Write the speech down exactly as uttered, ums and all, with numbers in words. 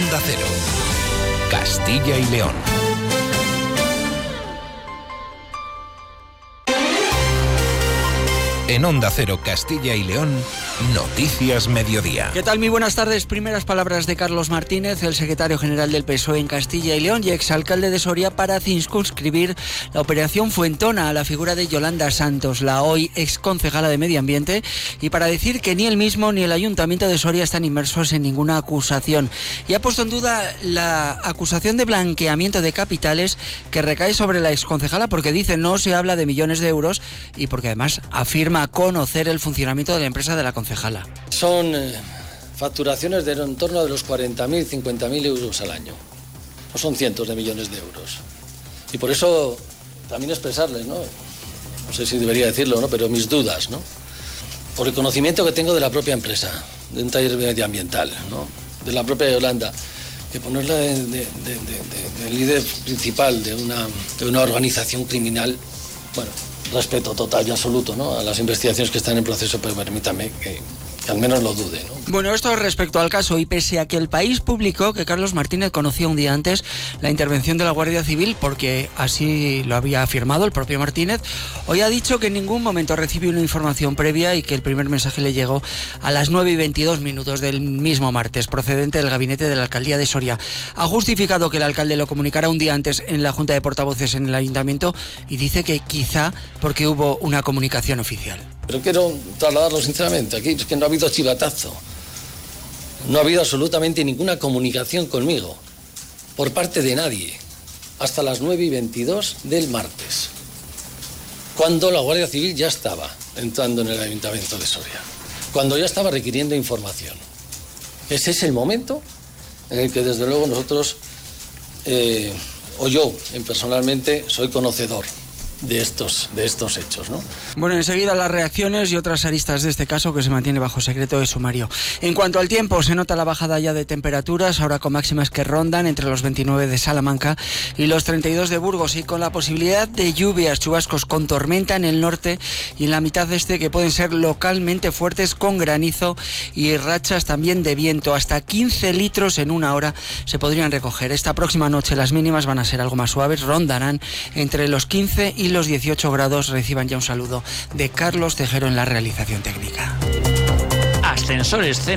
Onda Cero, Castilla y León. En Onda Cero, Castilla y León, Noticias Mediodía. ¿Qué tal? Muy buenas tardes. Primeras palabras de Carlos Martínez, el secretario general del P S O E en Castilla y León y exalcalde de Soria, para circunscribir la operación Fuentona a la figura de Yolanda Santos, la hoy exconcejala de Medio Ambiente, y para decir que ni él mismo ni el Ayuntamiento de Soria están inmersos en ninguna acusación. Y ha puesto en duda la acusación de blanqueamiento de capitales que recae sobre la exconcejala, porque dice no se habla de millones de euros y porque además afirma conocer el funcionamiento de la empresa de la concejala. Son eh, facturaciones de en torno de los cuarenta mil, cincuenta mil euros al año. No son cientos de millones de euros. Y por eso también expresarles, ¿no? No sé si debería decirlo, ¿no? Pero mis dudas, ¿no? Por el conocimiento que tengo de la propia empresa, de un taller medioambiental, ¿no? De la propia Yolanda, que ponerla de, de, de, de, de líder principal de una, de una organización criminal, bueno, respeto total y absoluto, ¿no?, a las investigaciones que están en proceso, pero permítame que, que al menos lo dude, ¿no? Bueno, esto respecto al caso, y pese a que El País publicó que Carlos Martínez conocía un día antes la intervención de la Guardia Civil, porque así lo había afirmado el propio Martínez, hoy ha dicho que en ningún momento recibió una información previa y que el primer mensaje le llegó a las nueve y veintidós minutos del mismo martes, procedente del gabinete de la alcaldía de Soria. Ha justificado que el alcalde lo comunicara un día antes en la Junta de Portavoces en el Ayuntamiento y dice que quizá porque hubo una comunicación oficial. Pero quiero trasladarlo sinceramente, aquí es que no ha habido chivatazo. No ha habido absolutamente ninguna comunicación conmigo, por parte de nadie, hasta las nueve y veintidós del martes, cuando la Guardia Civil ya estaba entrando en el Ayuntamiento de Soria, cuando ya estaba requiriendo información. Ese es el momento en el que, desde luego, nosotros, eh, o yo personalmente, soy conocedor de estos, de estos hechos, ¿no? Bueno, enseguida las reacciones y otras aristas de este caso, que se mantiene bajo secreto de sumario. En cuanto al tiempo, se nota la bajada ya de temperaturas, ahora con máximas que rondan entre los veintinueve de Salamanca y los treinta y dos de Burgos, y con la posibilidad de lluvias, chubascos con tormenta en el norte y en la mitad este, que pueden ser localmente fuertes, con granizo y rachas también de viento. Hasta quince litros en una hora se podrían recoger. Esta próxima noche las mínimas van a ser algo más suaves, rondarán entre los quince y los dieciocho grados. Reciban ya un saludo de Carlos Tejero en la realización técnica. Ascensores